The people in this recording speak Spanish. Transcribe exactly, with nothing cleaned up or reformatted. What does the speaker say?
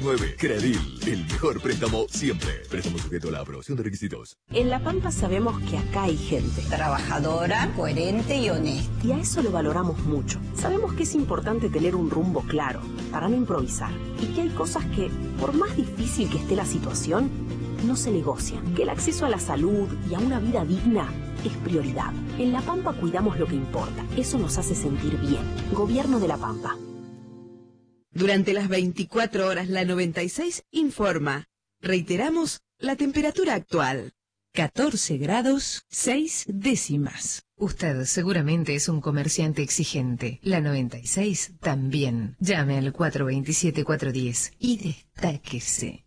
veintinueve. Credil, el mejor préstamo siempre. Préstamo sujeto a la aprobación de requisitos. En La Pampa sabemos que acá hay gente trabajadora, coherente y honesta. Y a eso lo valoramos mucho. Sabemos que es importante tener un rumbo claro, para no improvisar. Y que hay cosas que, por más difícil que esté la situación, no se negocian. Que el acceso a la salud y a una vida digna es prioridad. En La Pampa cuidamos lo que importa. Eso nos hace sentir bien. Gobierno de La Pampa. Durante las veinticuatro horas, la noventa y seis informa. Reiteramos la temperatura actual. catorce grados, seis décimas. Usted seguramente es un comerciante exigente. La noventa y seis también. Llame al cuatro dos siete, cuatro uno cero y destáquese.